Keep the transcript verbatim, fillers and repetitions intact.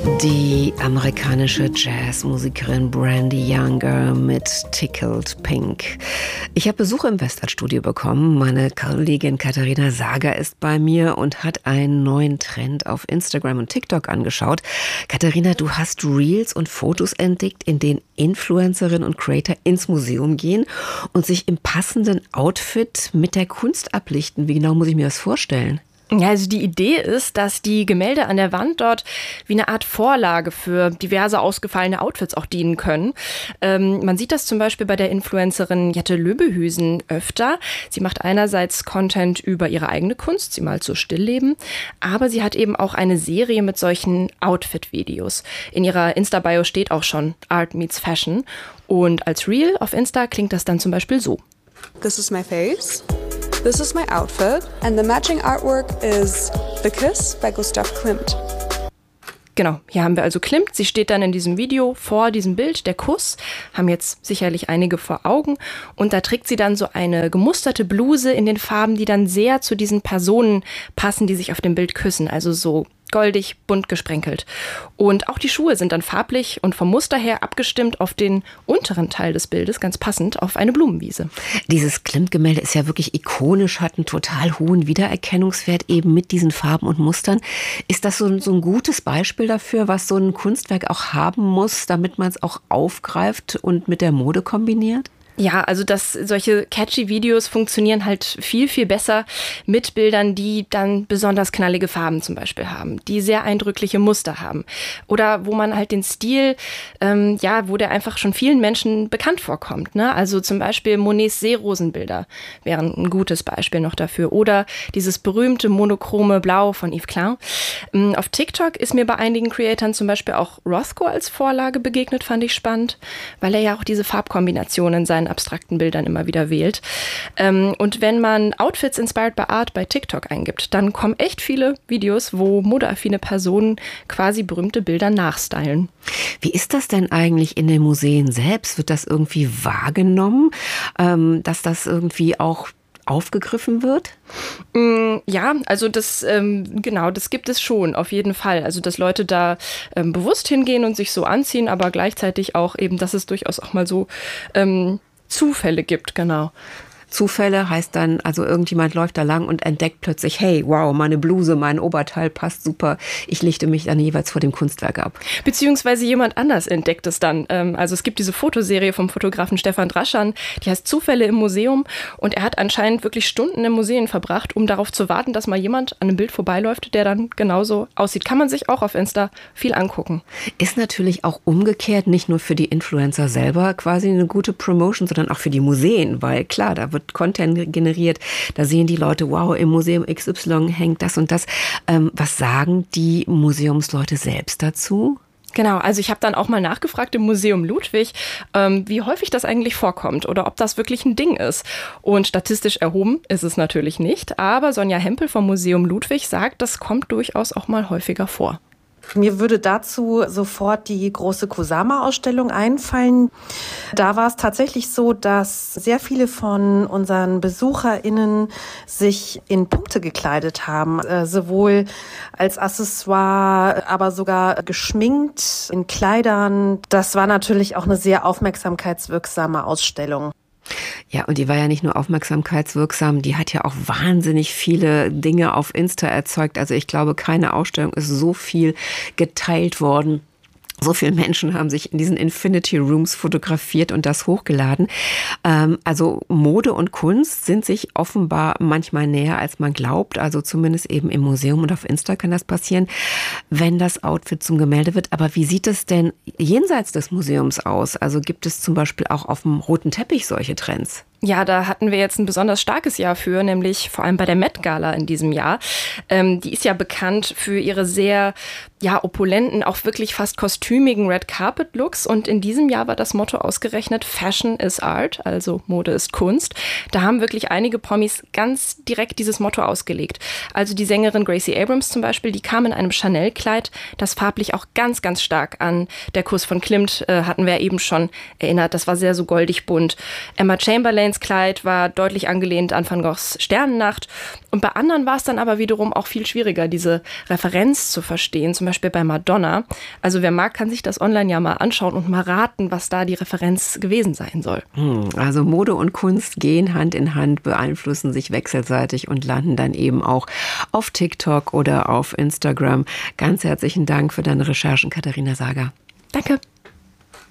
Die amerikanische Jazzmusikerin Brandy Younger mit Tickled Pink. Ich habe Besuch im Westart-Studio bekommen. Meine Kollegin Katharina Sager ist bei mir und hat einen neuen Trend auf Instagram und TikTok angeschaut. Katharina, du hast Reels und Fotos entdeckt, in denen Influencerinnen und Creator ins Museum gehen und sich im passenden Outfit mit der Kunst ablichten. Wie genau muss ich mir das vorstellen? Ja, also die Idee ist, dass die Gemälde an der Wand dort wie eine Art Vorlage für diverse ausgefallene Outfits auch dienen können. Ähm, man sieht das zum Beispiel bei der Influencerin Jette Löbehüsen öfter. Sie macht einerseits Content über ihre eigene Kunst, sie malt so Stillleben, aber sie hat eben auch eine Serie mit solchen Outfit-Videos. In ihrer Insta-Bio steht auch schon Art meets Fashion und als Reel auf Insta klingt das dann zum Beispiel so. This is my face. This is my outfit, and the matching artwork is The Kiss by Gustav Klimt. Genau, hier haben wir also Klimt. Sie steht dann in diesem Video vor diesem Bild, der Kuss, haben jetzt sicherlich einige vor Augen. Und da trägt sie dann so eine gemusterte Bluse in den Farben, die dann sehr zu diesen Personen passen, die sich auf dem Bild küssen. Also so goldig, bunt gesprenkelt. Und auch die Schuhe sind dann farblich und vom Muster her abgestimmt auf den unteren Teil des Bildes, ganz passend auf eine Blumenwiese. Dieses Klimt-Gemälde ist ja wirklich ikonisch, hat einen total hohen Wiedererkennungswert eben mit diesen Farben und Mustern. Ist das so, so ein gutes Beispiel dafür, was so ein Kunstwerk auch haben muss, damit man es auch aufgreift und mit der Mode kombiniert? Ja, also dass solche catchy Videos funktionieren halt viel, viel besser mit Bildern, die dann besonders knallige Farben zum Beispiel haben, die sehr eindrückliche Muster haben oder wo man halt den Stil, ähm, ja, wo der einfach schon vielen Menschen bekannt vorkommt, ne? Also zum Beispiel Monets Seerosenbilder wären ein gutes Beispiel noch dafür oder dieses berühmte monochrome Blau von Yves Klein. Ähm, auf TikTok ist mir bei einigen Creatoren zum Beispiel auch Rothko als Vorlage begegnet, fand ich spannend, weil er ja auch diese Farbkombinationen seinen abstrakten Bildern immer wieder wählt. Ähm, und wenn man Outfits inspired by Art bei TikTok eingibt, dann kommen echt viele Videos, wo modeaffine Personen quasi berühmte Bilder nachstylen. Wie ist das denn eigentlich in den Museen selbst? Wird das irgendwie wahrgenommen, ähm, dass das irgendwie auch aufgegriffen wird? Ja, also das, ähm, genau, das gibt es schon, auf jeden Fall. Also, dass Leute da ähm, bewusst hingehen und sich so anziehen, aber gleichzeitig auch eben, dass es durchaus auch mal so ähm, Zufälle gibt, genau. Zufälle heißt dann, also irgendjemand läuft da lang und entdeckt plötzlich, hey, wow, meine Bluse, mein Oberteil passt super. Ich lichte mich dann jeweils vor dem Kunstwerk ab. Beziehungsweise jemand anders entdeckt es dann. Also es gibt diese Fotoserie vom Fotografen Stefan Draschan, die heißt Zufälle im Museum. Und er hat anscheinend wirklich Stunden in Museen verbracht, um darauf zu warten, dass mal jemand an einem Bild vorbeiläuft, der dann genauso aussieht. Kann man sich auch auf Insta viel angucken. Ist natürlich auch umgekehrt nicht nur für die Influencer selber quasi eine gute Promotion, sondern auch für die Museen, weil klar, da wird Content generiert, da sehen die Leute, wow, im Museum X Y hängt das und das. Ähm, was sagen die Museumsleute selbst dazu? Genau, also ich habe dann auch mal nachgefragt im Museum Ludwig, ähm, wie häufig das eigentlich vorkommt oder ob das wirklich ein Ding ist. Und statistisch erhoben ist es natürlich nicht, aber Sonja Hempel vom Museum Ludwig sagt, das kommt durchaus auch mal häufiger vor. Mir würde dazu sofort die große Kusama-Ausstellung einfallen. Da war es tatsächlich so, dass sehr viele von unseren BesucherInnen sich in Punkte gekleidet haben, äh, sowohl als Accessoire, aber sogar geschminkt in Kleidern. Das war natürlich auch eine sehr aufmerksamkeitswirksame Ausstellung. Ja, und die war ja nicht nur aufmerksamkeitswirksam, die hat ja auch wahnsinnig viele Dinge auf Insta erzeugt. Also ich glaube, keine Ausstellung ist so viel geteilt worden. So viele Menschen haben sich in diesen Infinity Rooms fotografiert und das hochgeladen. Ähm, also Mode und Kunst sind sich offenbar manchmal näher, als man glaubt. Also zumindest eben im Museum und auf Insta kann das passieren, wenn das Outfit zum Gemälde wird. Aber wie sieht es denn jenseits des Museums aus? Also gibt es zum Beispiel auch auf dem roten Teppich solche Trends? Ja, da hatten wir jetzt ein besonders starkes Jahr für, nämlich vor allem bei der Met Gala in diesem Jahr. Ähm, die ist ja bekannt für ihre sehr, ja, opulenten, auch wirklich fast kostümigen Red Carpet Looks. Und in diesem Jahr war das Motto ausgerechnet Fashion is Art, also Mode ist Kunst. Da haben wirklich einige Promis ganz direkt dieses Motto ausgelegt. Also die Sängerin Gracie Abrams zum Beispiel, die kam in einem Chanel-Kleid, das farblich auch ganz, ganz stark an Der Kuss von Klimt, äh, hatten wir ja eben schon erinnert. Das war sehr so goldig bunt. Emma Chamberlain Einskleid war deutlich angelehnt an Van Goghs Sternennacht. Und bei anderen war es dann aber wiederum auch viel schwieriger, diese Referenz zu verstehen, zum Beispiel bei Madonna. Also wer mag, kann sich das online ja mal anschauen und mal raten, was da die Referenz gewesen sein soll. Also Mode und Kunst gehen Hand in Hand, beeinflussen sich wechselseitig und landen dann eben auch auf TikTok oder auf Instagram. Ganz herzlichen Dank für deine Recherchen, Katharina Sager. Danke.